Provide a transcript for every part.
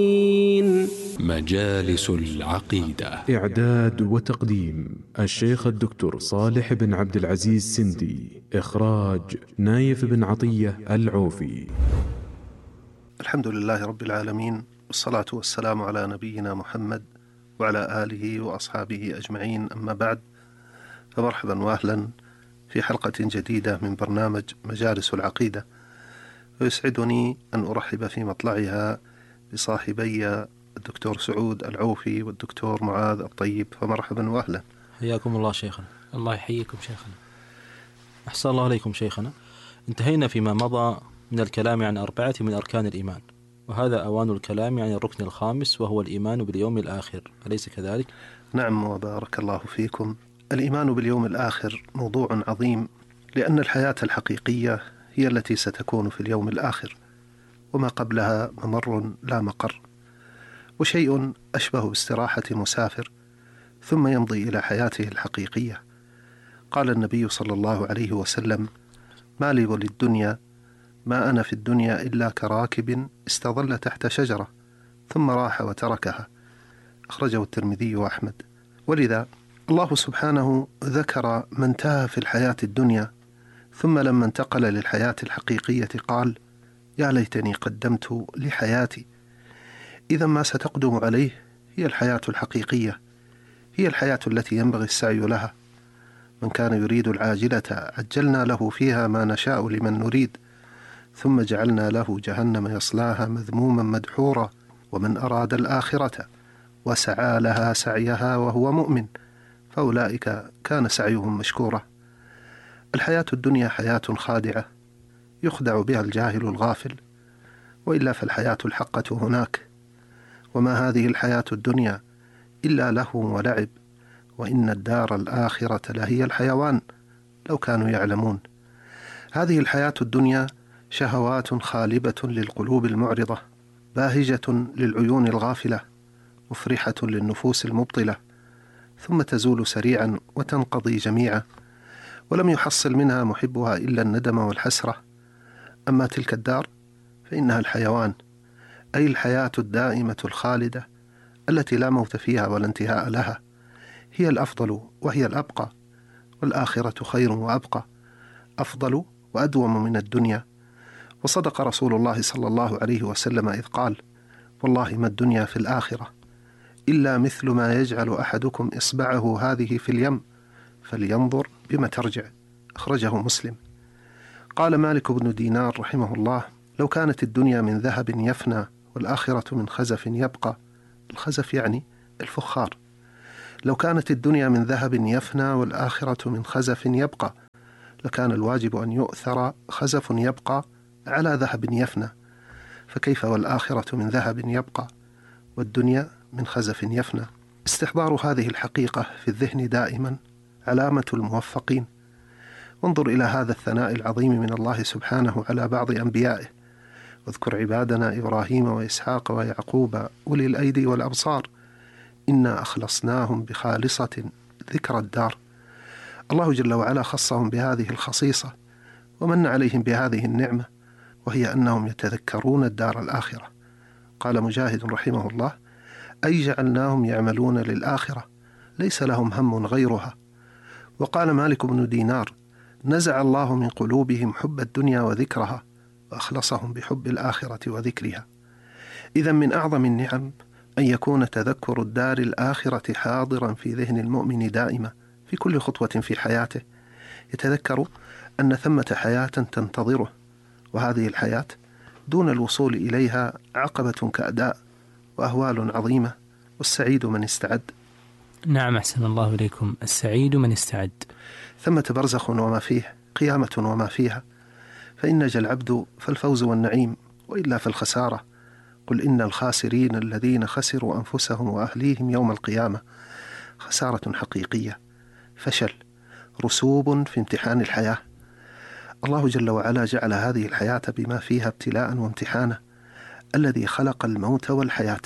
مجالس العقيدة. إعداد وتقديم الشيخ الدكتور صالح بن عبد العزيز سندي. إخراج نايف بن عطية العوفي. الحمد لله رب العالمين، والصلاة والسلام على نبينا محمد وعلى آله وأصحابه أجمعين، أما بعد، فمرحبا وأهلا في حلقة جديدة من برنامج مجالس العقيدة. ويسعدني أن أرحب في مطلعها بصاحبي الدكتور سعود العوفي والدكتور معاذ الطيب، فمرحبا وأهلا. حياكم الله شيخنا. الله يحييكم شيخنا. أحسن الله عليكم شيخنا. انتهينا فيما مضى من الكلام عن 4 من أركان الإيمان، وهذا أوان الكلام عن الركن الخامس، وهو الإيمان باليوم الآخر، أليس كذلك؟ نعم، وبارك الله فيكم. الإيمان باليوم الآخر موضوع عظيم، لأن الحياة الحقيقية هي التي ستكون في اليوم الآخر، وما قبلها ممر لا مقر، وشيء أشبه باستراحة مسافر ثم يمضي إلى حياته الحقيقية. قال النبي صلى الله عليه وسلم: ما لي وللدنيا، ما أنا في الدنيا إلا كراكب استظل تحت شجرة ثم راح وتركها. أخرجه الترمذي وأحمد. ولذا الله سبحانه ذكر من تاه في الحياة الدنيا، ثم لما انتقل للحياة الحقيقية قال: يا ليتني قدمت لحياتي. إذا ما ستقدم عليه هي الحياة الحقيقية، هي الحياة التي ينبغي السعي لها. من كان يريد العاجلة عجلنا له فيها ما نشاء لمن نريد، ثم جعلنا له جهنم يصلاها مذموما مدحورا. ومن أراد الآخرة وسعى لها سعيها وهو مؤمن فأولئك كان سعيهم مشكورا. الحياة الدنيا حياة خادعة يخدع بها الجاهل الغافل، وإلا فالحياة الحقة هناك. وما هذه الحياة الدنيا إلا لهو ولعب، وإن الدار الآخرة لهي الحيوان لو كانوا يعلمون. هذه الحياة الدنيا شهوات خالبة للقلوب المعرضة، باهجة للعيون الغافلة، مفرحة للنفوس المبطلة، ثم تزول سريعا وتنقضي جميعا، ولم يحصل منها محبها إلا الندم والحسرة. أما تلك الدار فإنها الحيوان، أي الحياة الدائمة الخالدة التي لا موت فيها ولا انتهاء لها، هي الأفضل وهي الأبقى، والآخرة خير وأبقى، أفضل وأدوم من الدنيا. وصدق رسول الله صلى الله عليه وسلم إذ قال: والله ما الدنيا في الآخرة إلا مثل ما يجعل أحدكم إصبعه هذه في اليم فلينظر بما ترجع. أخرجه مسلم. قال مالك بن دينار رحمه الله: لو كانت الدنيا من ذهب يفنى والآخرة من خزف يبقى. الخزف يعني الفخار. لو كانت الدنيا من ذهب يفنى والآخرة من خزف يبقى، لكان الواجب أن يؤثر خزف يبقى على ذهب يفنى، فكيف والآخرة من ذهب يبقى والدنيا من خزف يفنى؟ استحضار هذه الحقيقة في الذهن دائما علامة الموفقين. وانظر إلى هذا الثناء العظيم من الله سبحانه على بعض أنبيائه: واذكر عبادنا إبراهيم وإسحاق ويعقوب أولي الأيدي والأبصار إنا أخلصناهم بخالصة ذكر الدار. الله جل وعلا خصهم بهذه الخصيصة ومن عليهم بهذه النعمة، وهي أنهم يتذكرون الدار الآخرة. قال مجاهد رحمه الله: أي جعلناهم يعملون للآخرة ليس لهم هم غيرها. وقال مالك بن دينار: نزع الله من قلوبهم حب الدنيا وذكرها، وأخلصهم بحب الآخرة وذكرها. إذا من أعظم النعم أن يكون تذكر الدار الآخرة حاضرا في ذهن المؤمن دائما في كل خطوة في حياته. يتذكر أن ثمة حياة تنتظره، وهذه الحياة دون الوصول إليها عقبة كأداء وأهوال عظيمة، والسعيد من استعد. نعم، أحسن الله إليكم. السعيد من استعد. ثمة برزخ وما فيه، قيامة وما فيها، فإن نجا العبد فالفوز والنعيم، وإلا فالخسارة. قل إن الخاسرين الذين خسروا أنفسهم وأهليهم يوم القيامة. خسارة حقيقية، فشل، رسوب في امتحان الحياة. الله جل وعلا جعل هذه الحياة بما فيها ابتلاء وامتحانا. الذي خلق الموت والحياة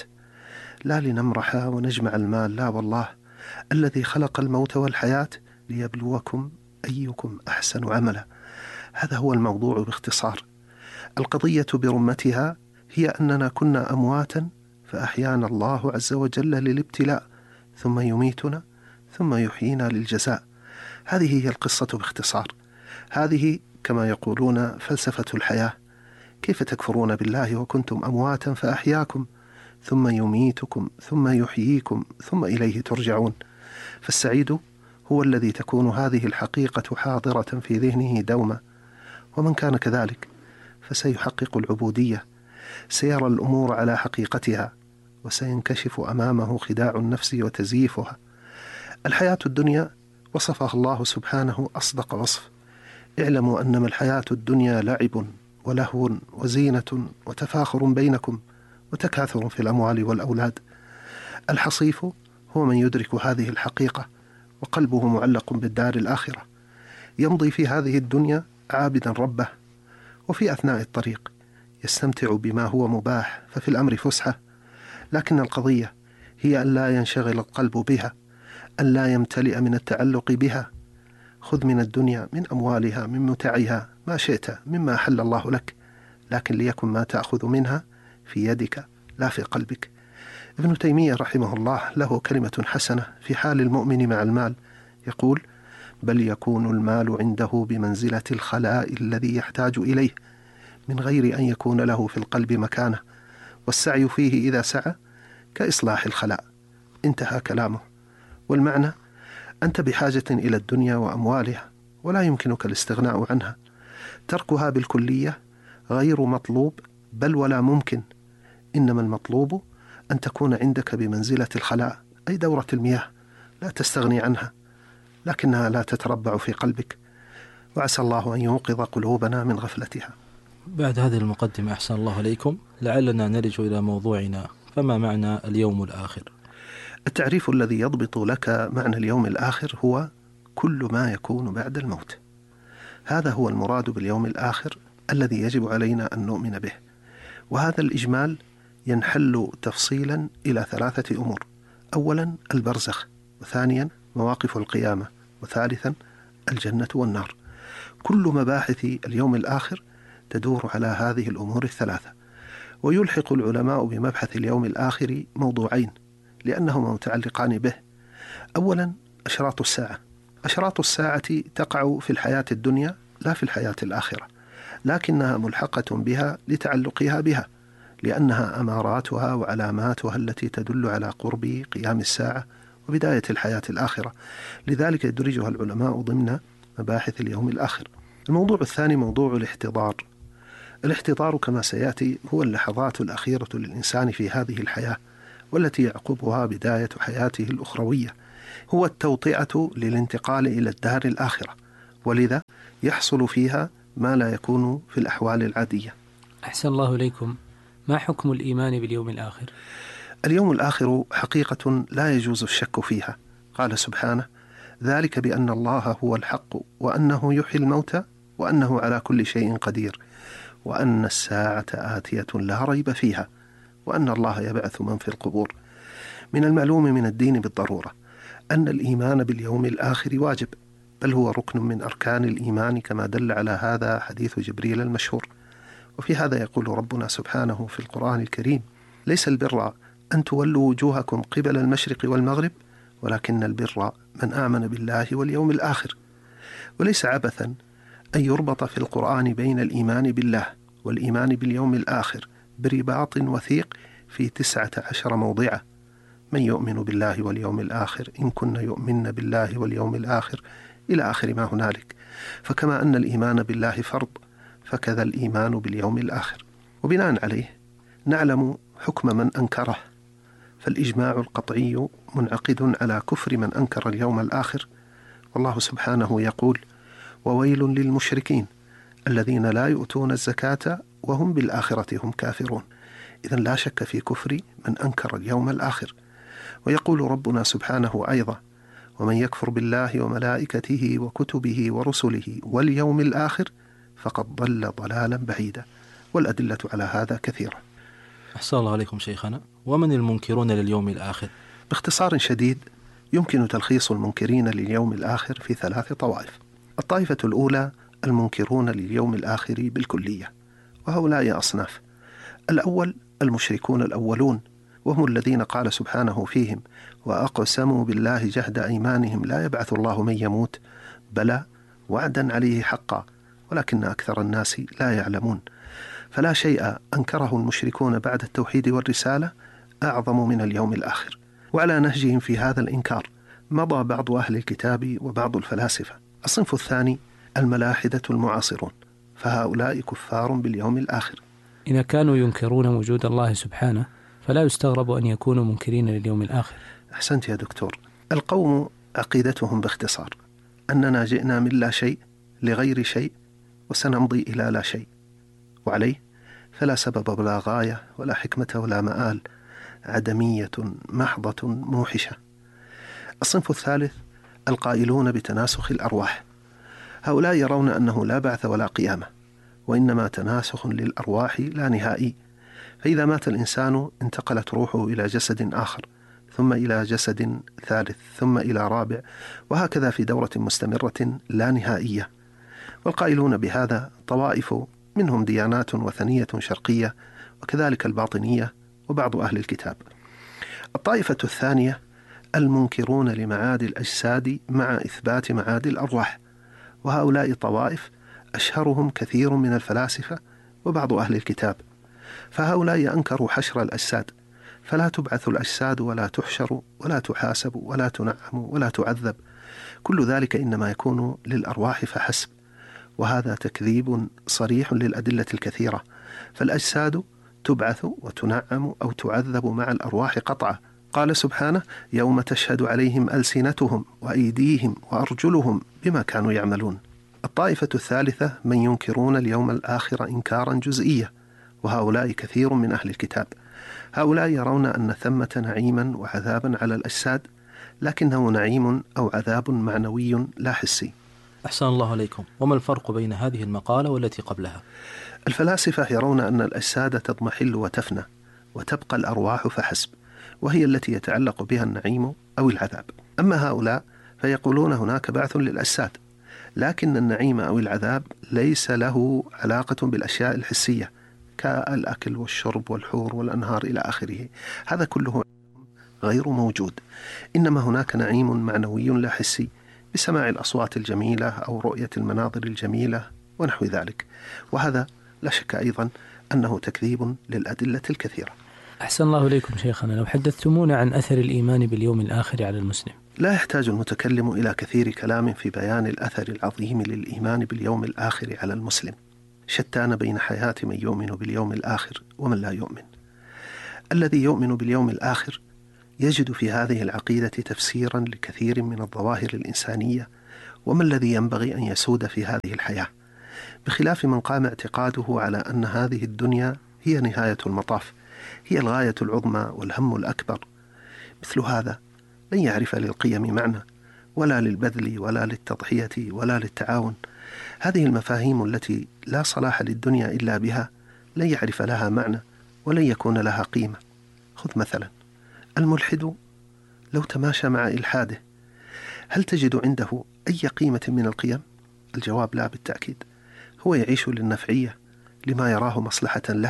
لا لنمرح ونجمع المال، لا والله، الذي خلق الموت والحياة ليبلوكم أيكم أحسن عملا. هذا هو الموضوع باختصار. القضية برمتها هي أننا كنا أمواتا فأحيانا الله عز وجل للابتلاء، ثم يميتنا ثم يحيينا للجزاء. هذه هي القصة باختصار. هذه كما يقولون فلسفة الحياة. كيف تكفرون بالله وكنتم أمواتا فأحياكم ثم يميتكم ثم يحييكم ثم إليه ترجعون. فالسعيد هو الذي تكون هذه الحقيقة حاضرة في ذهنه دوما، ومن كان كذلك فسيحقق العبودية، سيرى الأمور على حقيقتها، وسينكشف أمامه خداع النفس وتزييفها. الحياة الدنيا وصفها الله سبحانه أصدق وصف. اعلموا أنما الحياة الدنيا لعب ولهو وزينة وتفاخر بينكم وتكاثر في الأموال والأولاد. الحصيف هو من يدرك هذه الحقيقة وقلبه معلق بالدار الآخرة، يمضي في هذه الدنيا عابدا ربه، وفي أثناء الطريق يستمتع بما هو مباح، ففي الأمر فسحة، لكن القضية هي أن لا ينشغل القلب بها، أن لا يمتلئ من التعلق بها. خذ من الدنيا، من أموالها، من متعها ما شئت مما أحل الله لك، لكن ليكن ما تأخذ منها في يدك لا في قلبك. ابن تيمية رحمه الله له كلمة حسنة في حال المؤمن مع المال، يقول: بل يكون المال عنده بمنزلة الخلاء الذي يحتاج إليه من غير أن يكون له في القلب مكانه، والسعي فيه إذا سعى كإصلاح الخلاء. انتهى كلامه. والمعنى: أنت بحاجة إلى الدنيا وأموالها، ولا يمكنك الاستغناء عنها. تركها بالكلية غير مطلوب بل ولا ممكن، إنما المطلوب أن تكون عندك بمنزلة الخلاء، أي دورة المياه، لا تستغني عنها، لكنها لا تتربع في قلبك، وعسى الله أن يوقظ قلوبنا من غفلتها. بعد هذه المقدمة أحسن الله عليكم، لعلنا نرجع إلى موضوعنا. فما معنى اليوم الآخر؟ التعريف الذي يضبط لك معنى اليوم الآخر هو كل ما يكون بعد الموت. هذا هو المراد باليوم الآخر الذي يجب علينا أن نؤمن به. وهذا الإجمال ينحل تفصيلا إلى 3 أمور: أولا البرزخ، وثانيا مواقف القيامة، وثالثا الجنة والنار. كل مباحث اليوم الآخر تدور على هذه الأمور ال3. ويلحق العلماء بمبحث اليوم الآخر موضوعين لأنهما متعلقان به. أولا أشراط الساعة. أشراط الساعة تقع في الحياة الدنيا لا في الحياة الآخرة، لكنها ملحقة بها لتعلقها بها، لأنها أماراتها وعلاماتها التي تدل على قرب قيام الساعة وبداية الحياة الآخرة، لذلك يدرجها العلماء ضمن مباحث اليوم الآخر. الموضوع الثاني موضوع الاحتضار. الاحتضار كما سيأتي هو اللحظات الأخيرة للإنسان في هذه الحياة، والتي يعقبها بداية حياته الأخروية، هو التوطئة للانتقال إلى الدار الآخرة، ولذا يحصل فيها ما لا يكون في الأحوال العادية. أحسن الله إليكم، ما حكم الإيمان باليوم الآخر؟ اليوم الآخر حقيقة لا يجوز الشك فيها. قال سبحانه: ذلك بأن الله هو الحق وأنه يحيي الموتى وأنه على كل شيء قدير وأن الساعة آتية لا ريب فيها وأن الله يبعث من في القبور. من المعلوم من الدين بالضرورة أن الإيمان باليوم الآخر واجب، بل هو ركن من أركان الإيمان، كما دل على هذا حديث جبريل المشهور. وفي هذا يقول ربنا سبحانه في القرآن الكريم: ليس البر أن تولوا وجوهكم قبل المشرق والمغرب ولكن البر من آمن بالله واليوم الآخر. وليس عبثا أن يربط في القرآن بين الإيمان بالله والإيمان باليوم الآخر برباط وثيق في 19 موضعا: من يؤمن بالله واليوم الآخر إن كن يؤمن بالله واليوم الآخر، إلى آخر ما هنالك. فكما أن الإيمان بالله فرض، فكذا الإيمان باليوم الآخر. وبناء عليه نعلم حكم من أنكره، فالإجماع القطعي منعقد على كفر من أنكر اليوم الآخر. والله سبحانه يقول: وويل للمشركين الذين لا يؤتون الزكاة وهم بالآخرة هم كافرون. إذن لا شك في كفر من أنكر اليوم الآخر. ويقول ربنا سبحانه أيضا: ومن يكفر بالله وملائكته وكتبه ورسله واليوم الآخر فقد ضل ضلالا بعيدا. والأدلة على هذا كثيرة. أحسن الله عليكم شيخنا، ومن المنكرون لليوم الآخر؟ باختصار شديد يمكن تلخيص المنكرين لليوم الآخر في 3 طوائف. الطائفة الأولى المنكرون لليوم الآخر بالكلية، وهؤلاء أصناف. الأول المشركون الأولون، وهم الذين قال سبحانه فيهم: وأقسموا بالله جهد أيمانهم لا يبعث الله من يموت بلى وعدا عليه حقا ولكن أكثر الناس لا يعلمون. فلا شيء أنكره المشركون بعد التوحيد والرسالة أعظم من اليوم الآخر. وعلى نهجهم في هذا الإنكار مضى بعض أهل الكتاب وبعض الفلاسفة. الصنف الثاني الملاحدة المعاصرون، فهؤلاء كفار باليوم الآخر. إذا كانوا ينكرون وجود الله سبحانه فلا يستغرب أن يكونوا منكرين لليوم الآخر. أحسنت يا دكتور. القوم عقيدتهم باختصار أننا جئنا من لا شيء لغير شيء وسنمضي إلى لا شيء، وعليه فلا سبب ولا غاية ولا حكمة ولا مآل، عدمية محضة موحشة. الصنف الثالث القائلون بتناسخ الأرواح، هؤلاء يرون أنه لا بعث ولا قيامة، وإنما تناسخ للأرواح لا نهائي، فإذا مات الإنسان انتقلت روحه إلى جسد آخر، ثم إلى جسد ثالث، ثم إلى رابع، وهكذا في دورة مستمرة لا نهائية. والقائلون بهذا طوائف منهم ديانات وثنية شرقية، وكذلك الباطنية وبعض أهل الكتاب. الطائفة الثانية المنكرون لمعاد الأجساد مع إثبات معاد الأرواح، وهؤلاء طوائف أشهرهم كثير من الفلاسفة وبعض أهل الكتاب. فهؤلاء أنكروا حشر الأجساد، فلا تبعث الأجساد ولا تحشر ولا تحاسب ولا تنعم ولا تعذب، كل ذلك إنما يكون للأرواح فحسب، وهذا تكذيب صريح للأدلة الكثيرة. فالأجساد تبعث وتنعم أو تعذب مع الأرواح قطعا. قال سبحانه: يوم تشهد عليهم ألسنتهم وأيديهم وأرجلهم بما كانوا يعملون. الطائفة الثالثة من ينكرون اليوم الآخر إنكارا جزئيا، وهؤلاء كثير من أهل الكتاب. هؤلاء يرون أن ثمة نعيما وعذابا على الأجساد، لكنه نعيم أو عذاب معنوي لا حسي. أحسن الله عليكم. وما الفرق بين هذه المقالة والتي قبلها؟ الفلاسفة يرون أن الأجساد تضمحل وتفنى، وتبقى الأرواح فحسب، وهي التي يتعلق بها النعيم أو العذاب. أما هؤلاء فيقولون هناك بعث للأجساد، لكن النعيم أو العذاب ليس له علاقة بالأشياء الحسية كالأكل والشرب والحور والأنهار إلى آخره، هذا كله غير موجود. إنما هناك نعيم معنوي لا حسي بسماع الأصوات الجميلة أو رؤية المناظر الجميلة ونحو ذلك، وهذا لا شك أيضا أنه تكذيب للأدلة الكثيرة. أحسن الله إليكم شيخنا، لو حدثتمونا عن أثر الإيمان باليوم الآخر على المسلم. لا يحتاج المتكلم إلى كثير كلام في بيان الأثر العظيم للإيمان باليوم الآخر على المسلم. شتان بين حياة من يؤمن باليوم الآخر ومن لا يؤمن. الذي يؤمن باليوم الآخر يجد في هذه العقيدة تفسيرا لكثير من الظواهر الإنسانية وما الذي ينبغي أن يسود في هذه الحياة، بخلاف من قام اعتقاده على أن هذه الدنيا هي نهاية المطاف، هي الغاية العظمى والهم الأكبر. مثل هذا لن يعرف للقيم معنى، ولا للبذل ولا للتضحية ولا للتعاون. هذه المفاهيم التي لا صلاح للدنيا إلا بها لن يعرف لها معنى ولن يكون لها قيمة. خذ مثلا الملحد لو تماشى مع إلحاده، هل تجد عنده أي قيمة من القيم؟ الجواب لا بالتأكيد. هو يعيش للنفعية، لما يراه مصلحة له،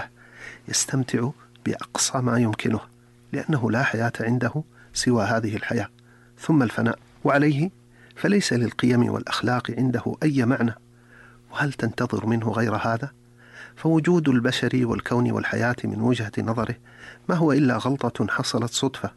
يستمتع بأقصى ما يمكنه، لأنه لا حياة عنده سوى هذه الحياة ثم الفناء، وعليه فليس للقيم والأخلاق عنده أي معنى. وهل تنتظر منه غير هذا؟ فوجود البشر والكون والحياة من وجهة نظره ما هو إلا غلطة حصلت صدفة،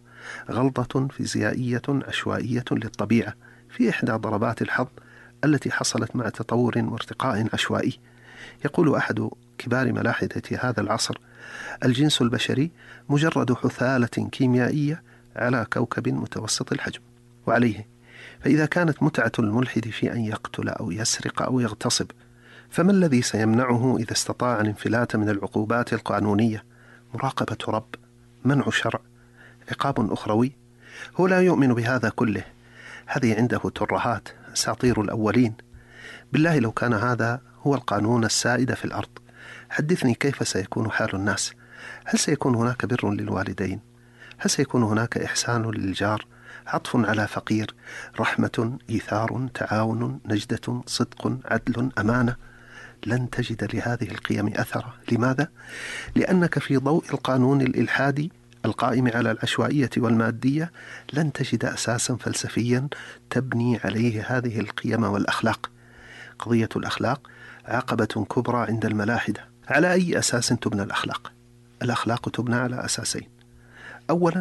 غلطة فيزيائية عشوائية للطبيعة في إحدى ضربات الحظ التي حصلت مع تطور وارتقاء عشوائي. يقول أحد كبار ملاحدة هذا العصر: الجنس البشري مجرد حثالة كيميائية على كوكب متوسط الحجم. وعليه فإذا كانت متعة الملحد في أن يقتل أو يسرق أو يغتصب، فما الذي سيمنعه إذا استطاع الانفلات من العقوبات القانونية؟ مراقبة رب، منع شرع، عقاب أخروي. هو لا يؤمن بهذا كله، هذه عنده ترهات، أساطير الأولين. بالله لو كان هذا هو القانون السائد في الأرض، حدثني كيف سيكون حال الناس؟ هل سيكون هناك بر للوالدين؟ هل سيكون هناك إحسان للجار، عطف على فقير، رحمة، إيثار، تعاون، نجدة، صدق، عدل، أمانة؟ لن تجد لهذه القيم أثرا. لماذا؟ لأنك في ضوء القانون الإلحادي القائم على العشوائية والمادية لن تجد أساسا فلسفيا تبني عليه هذه القيم والأخلاق. قضية الأخلاق عقبة كبرى عند الملاحدة. على أي أساس تبنى الأخلاق؟ الأخلاق تبنى على أساسين. أولا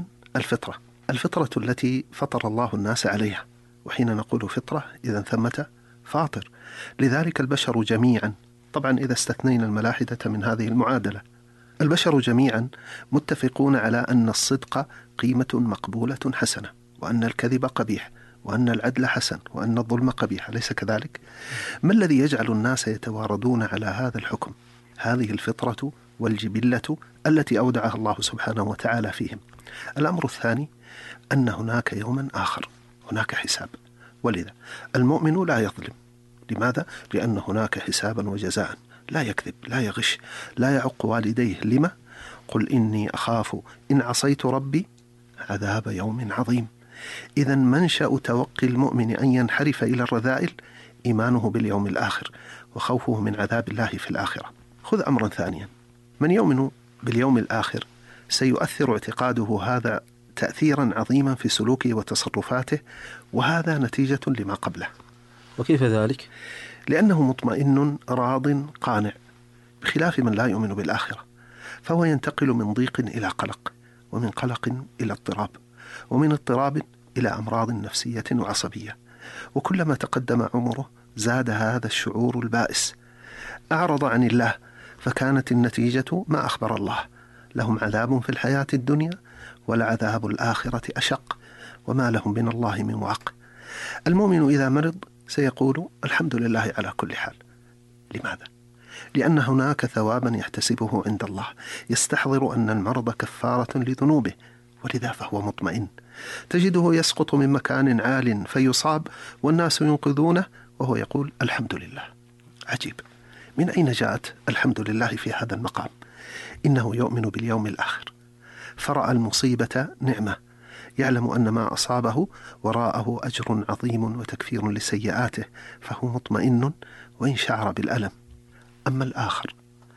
الفطرة التي فطر الله الناس عليها، وحين نقول فطرة إذا ثمة فاطر. لذلك البشر جميعا، طبعا إذا استثنينا الملاحدة من هذه المعادلة، البشر جميعا متفقون على أن الصدق قيمة مقبولة حسنة، وأن الكذب قبيح، وأن العدل حسن، وأن الظلم قبيح، أليس كذلك؟ ما الذي يجعل الناس يتواردون على هذا الحكم؟ هذه الفطرة والجبلة التي أودعها الله سبحانه وتعالى فيهم. الأمر الثاني أن هناك يوما آخر، هناك حساب، ولذا المؤمن لا يظلم. لماذا؟ لأن هناك حسابا وجزاء، لا يكذب، لا يغش، لا يعق والديه. لما؟ قل إني أخاف إن عصيت ربي عذاب يوم عظيم. إذا منشأ توقي المؤمن أن ينحرف إلى الرذائل إيمانه باليوم الآخر وخوفه من عذاب الله في الآخرة. خذ أمرا ثانيا، من يؤمن باليوم الآخر سيؤثر اعتقاده هذا تأثيرا عظيما في سلوكه وتصرفاته، وهذا نتيجة لما قبله. وكيف ذلك؟ لأنه مطمئن راض قانع، بخلاف من لا يؤمن بالآخرة، فهو ينتقل من ضيق إلى قلق، ومن قلق إلى اضطراب، ومن اضطراب إلى أمراض نفسية وعصبية. وكلما تقدم عمره زاد هذا الشعور البائس. أعرض عن الله فكانت النتيجة ما أخبر الله: لهم عذاب في الحياة الدنيا ولعذاب الآخرة أشق وما لهم من الله من واق. المؤمن إذا مرض سيقول الحمد لله على كل حال. لماذا؟ لأن هناك ثوابا يحتسبه عند الله، يستحضر أن المرض كفارة لذنوبه، ولذا فهو مطمئن. تجده يسقط من مكان عال فيصاب والناس ينقذونه وهو يقول الحمد لله. عجيب، من أين جاءت الحمد لله في هذا المقام؟ إنه يؤمن باليوم الآخر، فرأى المصيبة نعمة، يعلم أن ما أصابه وراءه أجر عظيم وتكفير لسيئاته، فهو مطمئن وإن شعر بالألم. أما الآخر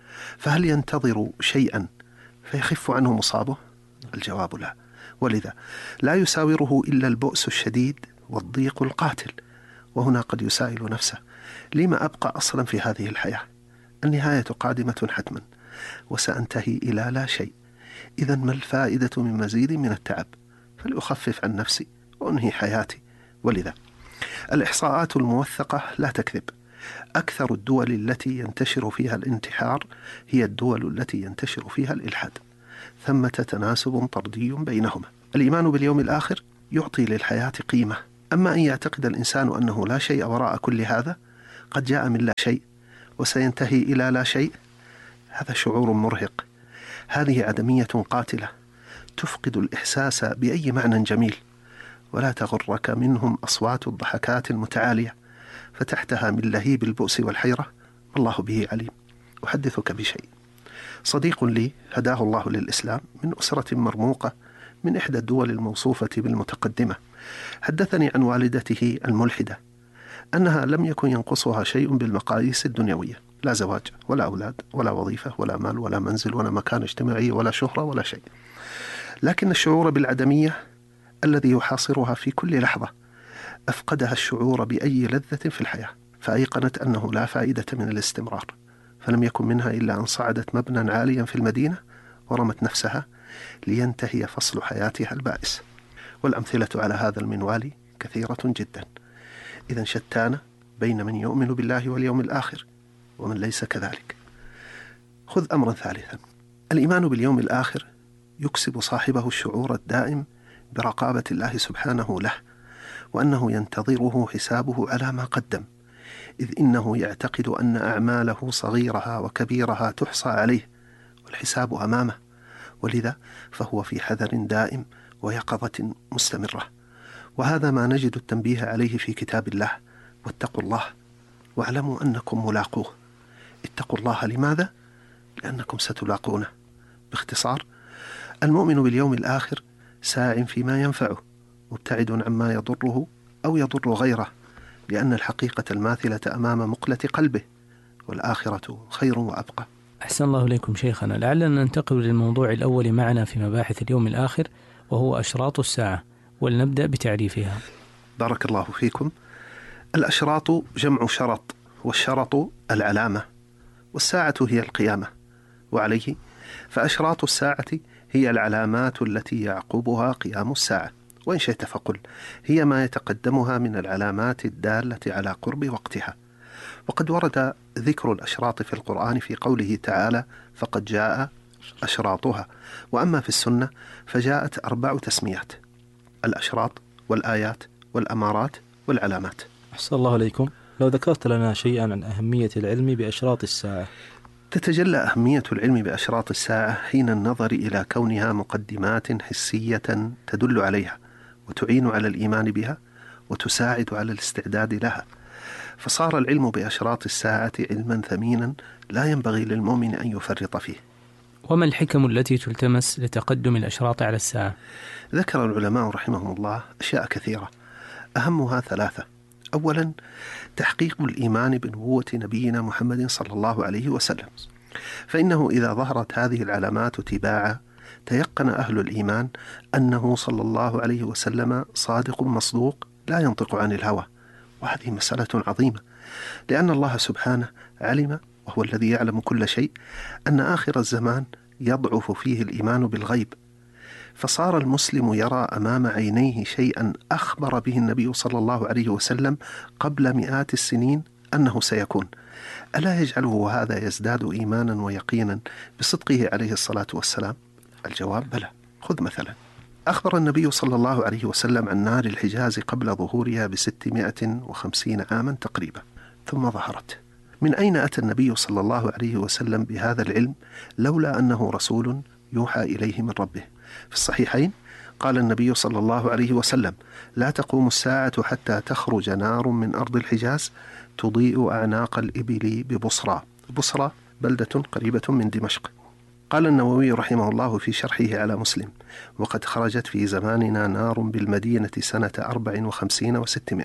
فهل ينتظر شيئا فيخف عنه مصابه؟ الجواب لا، ولذا لا يساوره إلا البؤس الشديد والضيق القاتل. وهنا قد يسائل نفسه: لما أبقى أصلا في هذه الحياة؟ النهاية قادمة حتما وسأنتهي إلى لا شيء، إذا ما الفائدة من مزيد من التعب؟ فلأخفف عن نفسي وأنهي حياتي. ولذا الإحصاءات الموثقة لا تكذب، أكثر الدول التي ينتشر فيها الانتحار هي الدول التي ينتشر فيها الإلحاد. ثمة تناسب طردي بينهما. الإيمان باليوم الآخر يعطي للحياة قيمة. أما أن يعتقد الإنسان أنه لا شيء وراء كل هذا، قد جاء من لا شيء وسينتهي إلى لا شيء، هذا شعور مرهق. هذه عدمية قاتلة تفقد الإحساس بأي معنى جميل. ولا تغرك منهم أصوات الضحكات المتعالية، فتحتها من لهيب البؤس والحيرة الله به عليم. أحدثك بشيء. صديق لي هداه الله للإسلام من أسرة مرموقة من إحدى الدول الموصوفة بالمتقدمة، حدثني عن والدته الملحدة أنها لم يكن ينقصها شيء بالمقاييس الدنيوية، لا زواج ولا أولاد ولا وظيفة ولا مال ولا منزل ولا مكان اجتماعي ولا شهرة ولا شيء، لكن الشعور بالعدمية الذي يحاصرها في كل لحظة أفقدها الشعور بأي لذة في الحياة، فأيقنت أنه لا فائدة من الاستمرار، فلم يكن منها إلا أن صعدت مبنى عاليا في المدينة ورمت نفسها لينتهي فصل حياتها البائس. والأمثلة على هذا المنوال كثيرة جدا. إذن شتان بين من يؤمن بالله واليوم الآخر ومن ليس كذلك. خذ أمرا ثالثا. الإيمان باليوم الآخر يكسب صاحبه الشعور الدائم برقابة الله سبحانه له، وأنه ينتظره حسابه على ما قدم، إذ إنه يعتقد أن أعماله صغيرها وكبيرها تحصى عليه والحساب أمامه، ولذا فهو في حذر دائم ويقظة مستمرة. وهذا ما نجد التنبيه عليه في كتاب الله: واتقوا الله واعلموا أنكم ملاقوه. اتقوا الله لماذا؟ لأنكم ستلاقونه. باختصار، المؤمن باليوم الآخر ساع فيما ينفعه، مبتعد عما يضره أو يضر غيره، لأن الحقيقة الماثلة أمام مقلة قلبه، والآخرة خير وأبقى. أحسن الله إليكم شيخنا. لعلنا ننتقل للموضوع الأول معنا في مباحث اليوم الآخر، وهو أشراط الساعة، ولنبدأ بتعريفها. بارك الله فيكم. الأشراط جمع شرط، والشرط العلامة، والساعة هي القيامة، وعليه فأشراط الساعة هي العلامات التي يعقبها قيام الساعة، وإن شئت فقل هي ما يتقدمها من العلامات الدالة على قرب وقتها. وقد ورد ذكر الأشراط في القرآن في قوله تعالى: فقد جاء أشراطها. وأما في السنة فجاءت 4 تسميات: الأشراط والآيات والأمارات والعلامات. أحسن الله عليكم. لو ذكرت لنا شيئا عن أهمية العلم بأشراط الساعة. تتجلى أهمية العلم بأشراط الساعة حين النظر إلى كونها مقدمات حسية تدل عليها وتعين على الإيمان بها وتساعد على الاستعداد لها، فصار العلم بأشراط الساعة علما ثمينا لا ينبغي للمؤمن أن يفرط فيه. وما الحكم التي تلتمس لتقدم الأشراط على الساعة؟ ذكر العلماء رحمهم الله أشياء كثيرة، أهمها 3. أولا، تحقيق الإيمان بنبوة نبينا محمد صلى الله عليه وسلم، فإنه إذا ظهرت هذه العلامات تباعا تيقن أهل الإيمان أنه صلى الله عليه وسلم صادق مصدوق لا ينطق عن الهوى. وهذه مسألة عظيمة، لأن الله سبحانه علم، وهو الذي يعلم كل شيء، أن آخر الزمان يضعف فيه الإيمان بالغيب، فصار المسلم يرى أمام عينيه شيئا أخبر به النبي صلى الله عليه وسلم قبل مئات السنين أنه سيكون. ألا يجعله هذا يزداد إيمانا ويقينا بصدقه عليه الصلاة والسلام؟ الجواب بلى. خذ مثلا، أخبر النبي صلى الله عليه وسلم عن نار الحجاز قبل ظهورها ب650 عاما تقريبا، ثم ظهرت. من أين أتى النبي صلى الله عليه وسلم بهذا العلم لولا أنه رسول يوحى إليه من ربه؟ في الصحيحين قال النبي صلى الله عليه وسلم: لا تقوم الساعة حتى تخرج نار من أرض الحجاز تضيء أعناق الإبل ببصرى. بصرى بلدة قريبة من دمشق. قال النووي رحمه الله في شرحه على مسلم: وقد خرجت في زماننا نار بالمدينة سنة 54 و600،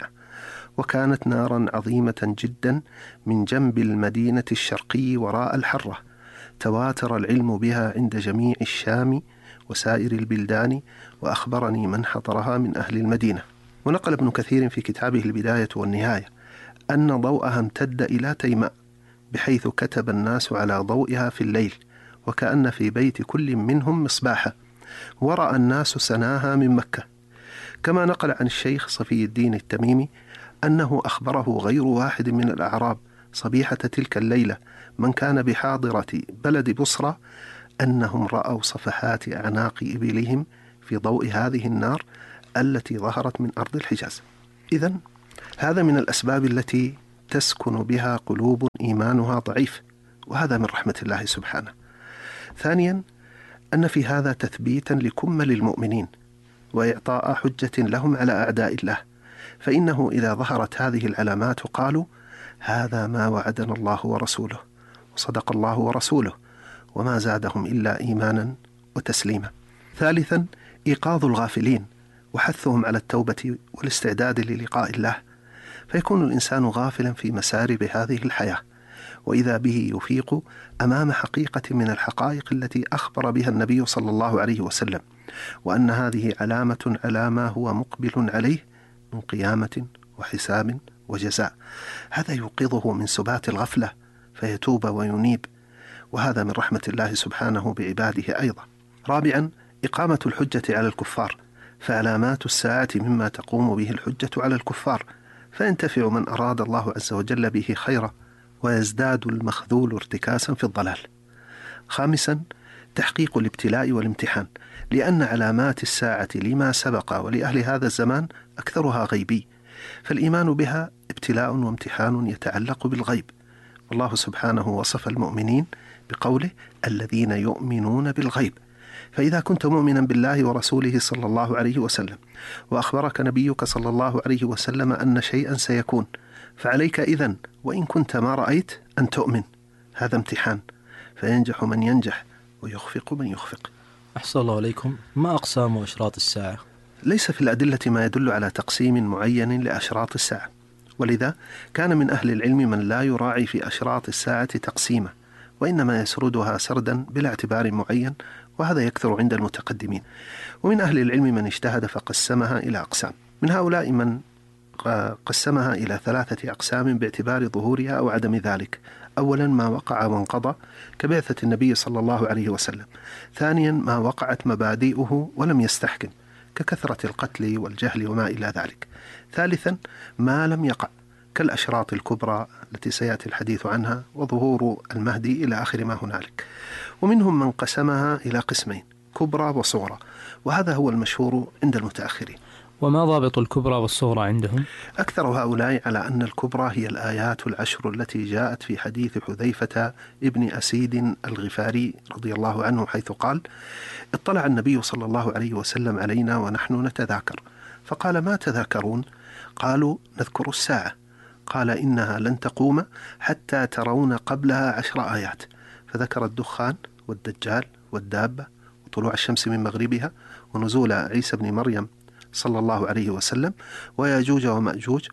وكانت نارا عظيمة جدا من جنب المدينة الشرقي وراء الحرة، تواتر العلم بها عند جميع الشام وسائر البلدان، وأخبرني من حضرها من أهل المدينة. ونقل ابن كثير في كتابه البداية والنهاية أن ضوءها امتد إلى تيماء، بحيث كتب الناس على ضوئها في الليل، وكأن في بيت كل منهم مصباحا، ورأى الناس سناها من مكة. كما نقل عن الشيخ صفي الدين التميمي أنه أخبره غير واحد من الأعراب صبيحة تلك الليلة من كان بحاضرة بلد بصرى أنهم رأوا صفحات أعناق إبلهم في ضوء هذه النار التي ظهرت من أرض الحجاز. إذن هذا من الأسباب التي تسكن بها قلوب إيمانها ضعيف، وهذا من رحمة الله سبحانه. ثانيا، أن في هذا تثبيتا لكمل المؤمنين وإعطاء حجة لهم على أعداء الله، فإنه إذا ظهرت هذه العلامات قالوا: هذا ما وعدنا الله ورسوله، وصدق الله ورسوله، وما زادهم إلا إيمانا وتسليما. ثالثا، إيقاظ الغافلين وحثهم على التوبة والاستعداد للقاء الله، فيكون الإنسان غافلا في مسارب هذه الحياة، وإذا به يفيق أمام حقيقة من الحقائق التي أخبر بها النبي صلى الله عليه وسلم، وأن هذه علامة على ما هو مقبل عليه من قيامة وحساب وجزاء. هذا يوقظه من سبات الغفلة فيتوب وينيب، وهذا من رحمة الله سبحانه بعباده أيضا. رابعا، إقامة الحجة على الكفار، فعلامات الساعة مما تقوم به الحجة على الكفار، فينتفع من أراد الله عز وجل به خيرا، ويزداد المخذول ارتكاسا في الضلال. خامسا، تحقيق الابتلاء والامتحان، لأن علامات الساعة لما سبق ولأهل هذا الزمان أكثرها غيبي، فالإيمان بها ابتلاء وامتحان يتعلق بالغيب. والله سبحانه وصف المؤمنين بقوله: الذين يؤمنون بالغيب. فإذا كنت مؤمنا بالله ورسوله صلى الله عليه وسلم، وأخبرك نبيك صلى الله عليه وسلم أن شيئا سيكون، فعليك إذن وإن كنت ما رأيت أن تؤمن. هذا امتحان، فينجح من ينجح ويخفق من يخفق. أحسن الله عليكم. ما أقسام أشراط الساعة؟ ليس في الأدلة ما يدل على تقسيم معين لأشراط الساعة، ولذا كان من أهل العلم من لا يراعي في أشراط الساعة تقسيمه، وإنما يسردها سردا بلا اعتبار معين، وهذا يكثر عند المتقدمين. ومن أهل العلم من اجتهد فقسمها إلى أقسام. من هؤلاء من قسمها إلى 3 أقسام باعتبار ظهورها أو عدم ذلك. أولا ما وقع وانقضى كبعثة النبي صلى الله عليه وسلم. ثانيا ما وقعت مبادئه ولم يستحكم ككثرة القتل والجهل وما إلى ذلك. ثالثا ما لم يقع كالأشراط الكبرى التي سيأتي الحديث عنها وظهور المهدي إلى آخر ما هنالك. ومنهم من قسمها إلى قسمين، كبرى وصغرى، وهذا هو المشهور عند المتأخرين. وما ضابط الكبرى والصغرى عندهم؟ أكثر هؤلاء على أن الكبرى هي الآيات 10 التي جاءت في حديث حذيفة ابن أسيد الغفاري رضي الله عنه، حيث قال: اطلع النبي صلى الله عليه وسلم علينا ونحن نتذاكر، فقال: ما تذاكرون؟ قالوا: نذكر الساعة. قال: إنها لن تقوم حتى ترون قبلها 10 آيات، فذكر الدخان والدجال والدابة وطلوع الشمس من مغربها ونزول عيسى بن مريم صلى الله عليه وسلم وياجوج ومأجوج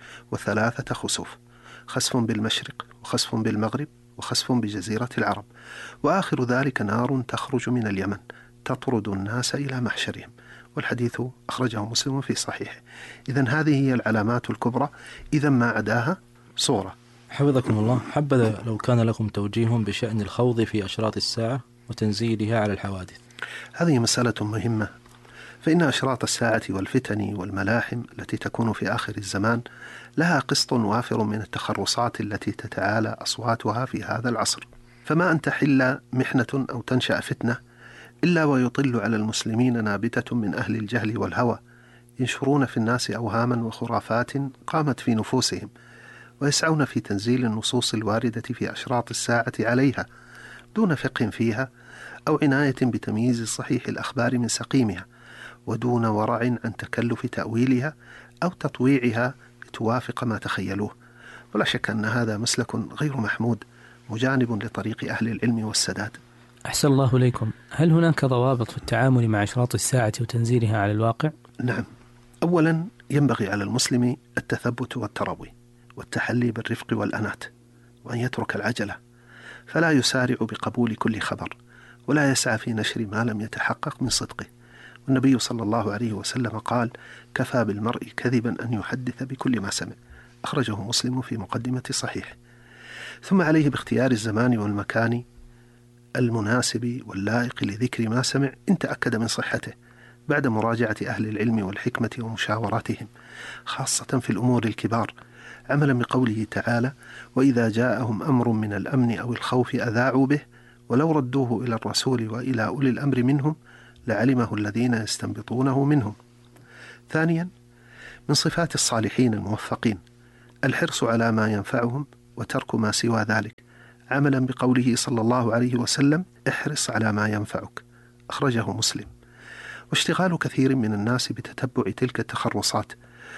و3 خسوف، خسف بالمشرق وخسف بالمغرب وخسف بجزيرة العرب، وآخر ذلك نار تخرج من اليمن تطرد الناس إلى محشرهم. والحديث أخرجه مسلم في صحيحه. إذن هذه هي العلامات الكبرى، إذا ما عداها صورة. حفظكم الله. حبذا لو كان لكم توجيه بشأن الخوض في أشراط الساعة وتنزيلها على الحوادث. هذه مسألة مهمة، فإن أشراط الساعة والفتن والملاحم التي تكون في آخر الزمان لها قسط وافر من التخرصات التي تتعالى أصواتها في هذا العصر، فما أن تحل محنة أو تنشأ فتنة إلا ويطل على المسلمين نابتة من أهل الجهل والهوى، ينشرون في الناس أوهاما وخرافات قامت في نفوسهم، ويسعون في تنزيل النصوص الواردة في أشراط الساعة عليها دون فقه فيها أو عناية بتمييز صحيح الأخبار من سقيمها، ودون ورع عن تكلف تأويلها أو تطويعها لتوافق ما تخيلوه. ولا شك أن هذا مسلك غير محمود مجانب لطريق أهل العلم والسداد. أحسن الله إليكم. هل هناك ضوابط في التعامل مع أشراط الساعة وتنزيلها على الواقع؟ نعم. أولا ينبغي على المسلم التثبت والتروي والتحلي بالرفق والأنات، وأن يترك العجلة، فلا يسارع بقبول كل خبر، ولا يسعى في نشر ما لم يتحقق من صدقه. والنبي صلى الله عليه وسلم قال: كفى بالمرء كذبا أن يحدث بكل ما سمع، أخرجه مسلم في مقدمة صحيح. ثم عليه باختيار الزمان والمكان المناسب واللائق لذكر ما سمع إن تأكد من صحته، بعد مراجعة أهل العلم والحكمة ومشاوراتهم، خاصة في الأمور الكبار، عملا بقوله تعالى: وإذا جاءهم أمر من الأمن أو الخوف أذاعوا به ولو ردوه إلى الرسول وإلى أولي الأمر منهم لعلمه الذين يستنبطونه منهم. ثانيا من صفات الصالحين الموفقين الحرص على ما ينفعهم وترك ما سوى ذلك، عملا بقوله صلى الله عليه وسلم: احرص على ما ينفعك، أخرجه مسلم. واشتغال كثير من الناس بتتبع تلك التخرصات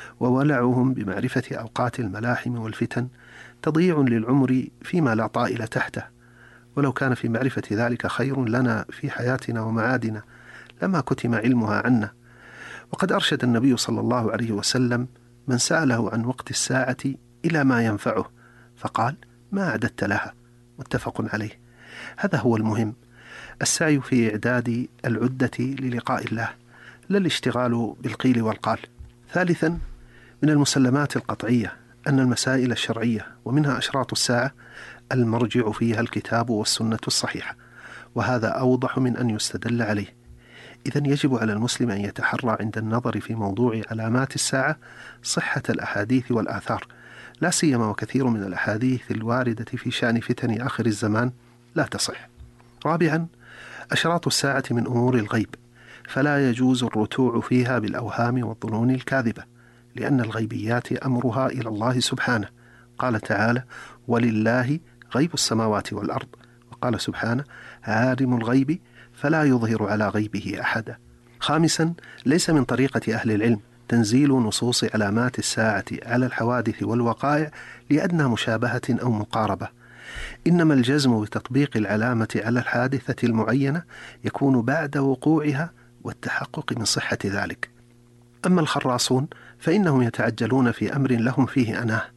وولعهم بمعرفة أوقات الملاحم والفتن تضييع للعمر فيما لا طائل تحته، ولو كان في معرفة ذلك خير لنا في حياتنا ومعادنا لما كتم علمها عنا. وقد أرشد النبي صلى الله عليه وسلم من سأله عن وقت الساعة إلى ما ينفعه فقال: ما أعددت لها، متفق عليه. هذا هو المهم، السعي في إعداد العدة للقاء الله، لا الاشتغال بالقيل والقال. ثالثا من المسلمات القطعية أن المسائل الشرعية ومنها أشراط الساعة المرجع فيها الكتاب والسنة الصحيحة، وهذا أوضح من أن يستدل عليه. إذن يجب على المسلم أن يتحرى عند النظر في موضوع علامات الساعة صحة الأحاديث والآثار، لا سيما وكثير من الأحاديث الواردة في شأن فتن آخر الزمان لا تصح. رابعا أشراط الساعة من أمور الغيب، فلا يجوز الرتوع فيها بالأوهام والظنون الكاذبة، لأن الغيبيات أمرها إلى الله سبحانه، قال تعالى: ولله غيب السماوات والأرض، وقال سبحانه: عالم الغيب فلا يظهر على غيبه أحدا. خامسا ليس من طريقة أهل العلم تنزيل نصوص علامات الساعة على الحوادث والوقائع لأدنى مشابهة أو مقاربة، إنما الجزم بتطبيق العلامة على الحادثة المعينة يكون بعد وقوعها والتحقق من صحة ذلك. أما الخراصون فإنهم يتعجلون في أمر لهم فيه أناه،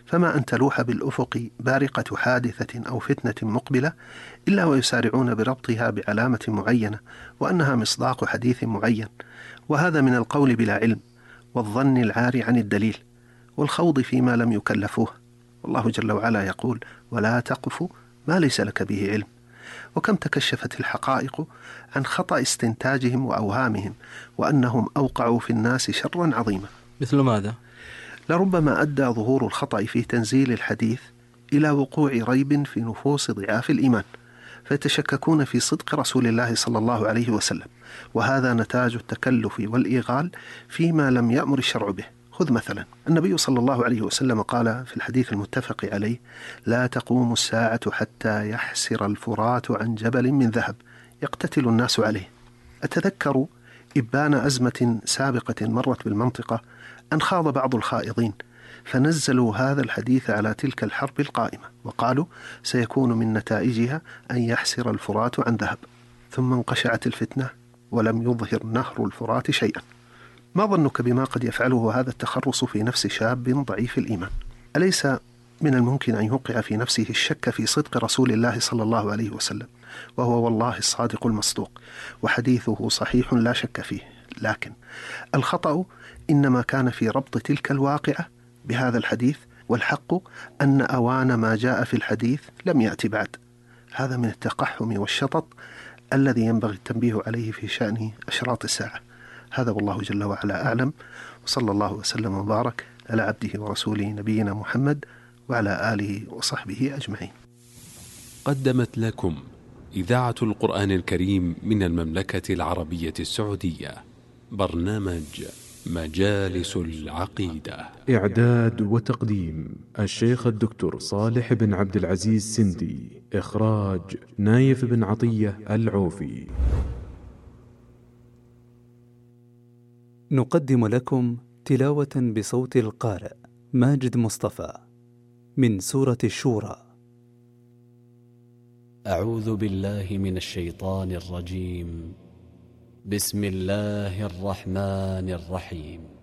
فما أن تلوح بالأفق بارقة حادثة أو فتنة مقبلة إلا ويسارعون بربطها بعلامة معينة وأنها مصداق حديث معين، وهذا من القول بلا علم والظن العاري عن الدليل والخوض فيما لم يكلفوه. والله جل وعلا يقول: ولا تقف ما ليس لك به علم. وكم تكشفت الحقائق عن خطأ استنتاجهم وأوهامهم، وأنهم أوقعوا في الناس شرا عظيما. مثل ماذا؟ لربما أدى ظهور الخطأ في تنزيل الحديث إلى وقوع ريب في نفوس ضعاف الإيمان، فيتشككون في صدق رسول الله صلى الله عليه وسلم، وهذا نتاج التكلف والإيغال فيما لم يأمر الشرع به. خذ مثلا النبي صلى الله عليه وسلم قال في الحديث المتفق عليه: لا تقوم الساعة حتى يحسر الفرات عن جبل من ذهب يقتتل الناس عليه. أتذكر إبان أزمة سابقة مرت بالمنطقة أن خاض بعض الخائضين فنزلوا هذا الحديث على تلك الحرب القائمة وقالوا: سيكون من نتائجها أن يحسر الفرات عن ذهب. ثم انقشعت الفتنة ولم يظهر نهر الفرات شيئا. ما ظنك بما قد يفعله هذا التخرص في نفس شاب ضعيف الإيمان؟ أليس من الممكن أن يوقع في نفسه الشك في صدق رسول الله صلى الله عليه وسلم، وهو والله الصادق المصدوق وحديثه صحيح لا شك فيه؟ لكن الخطأ إنما كان في ربط تلك الواقعة بهذا الحديث، والحق أن أوان ما جاء في الحديث لم يأتي بعد. هذا من التقحم والشطط الذي ينبغي التنبيه عليه في شأن أشراط الساعة. هذا والله جل وعلا أعلم، وصلى الله وسلم وبارك على عبده ورسوله نبينا محمد وعلى آله وصحبه أجمعين. قدمت لكم إذاعة القرآن الكريم من المملكة العربية السعودية برنامج مجالس العقيدة. إعداد وتقديم الشيخ الدكتور صالح بن عبد العزيز سندي. إخراج نايف بن عطية العوفي. نقدم لكم تلاوة بصوت القارئ ماجد مصطفى من سورة الشورى. أعوذ بالله من الشيطان الرجيم. بسم الله الرحمن الرحيم.